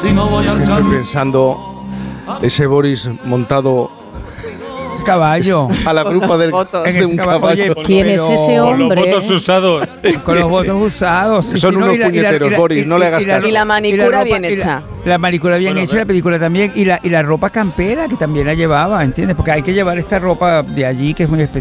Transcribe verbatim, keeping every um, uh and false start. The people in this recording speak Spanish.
si no voy Es que al estoy campo. pensando ese Boris montado Caballo. a la grupa del, Botos. de un caballo. Oye, ¿Quién es pero- ese Con los hombre? votos usados. Con los votos usados. Sí, Son sí, no, unos y la- y la- puñeteros, y la- Boris, no le hagas caso. Y la manicura ropa- bien y la- hecha. La, manicura bien Bueno, hecha, ve. la película también. Y la, y la ropa campera, que también la llevaba, ¿entiendes? Porque hay que llevar esta ropa de allí, que es muy especial.